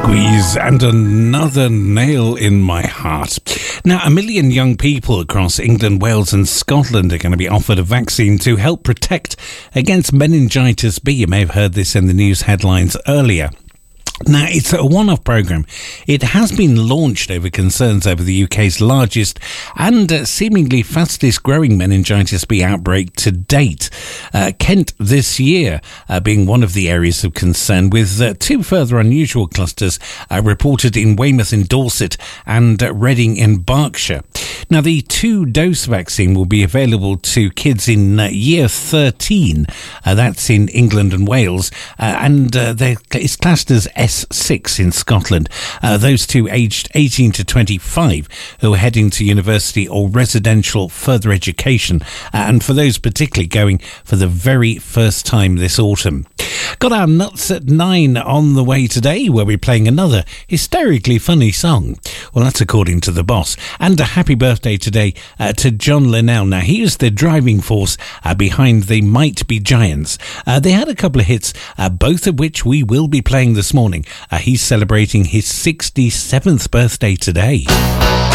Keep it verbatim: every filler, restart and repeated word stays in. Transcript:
Squeeze and another nail in my heart. Now, a million young people across England, Wales and Scotland are going to be offered a vaccine to help protect against meningitis B. You may have heard this in the news headlines earlier. Now, it's a one-off programme. It has been launched over concerns over the U K's largest and uh, seemingly fastest growing meningitis B outbreak to date. Uh, Kent this year uh, being one of the areas of concern, with uh, two further unusual clusters uh, reported in Weymouth in Dorset and uh, Reading in Berkshire. Now, the two-dose vaccine will be available to kids in uh, year thirteen. Uh, that's in England and Wales. Uh, and uh, it's classed as S six in Scotland. Uh, those two aged eighteen to twenty-five who are heading to university or residential further education. Uh, and for those particularly going for the very first time this autumn. Got our nuts at nine on the way today, where we're playing another hysterically funny song. Well, that's according to the boss. And a happy birthday today uh, to John Linnell. Now, he is the driving force uh, behind the Might Be Giants. Uh, they had a couple of hits, uh, both of which we will be playing this morning. Uh, he's celebrating his sixty-seventh birthday today.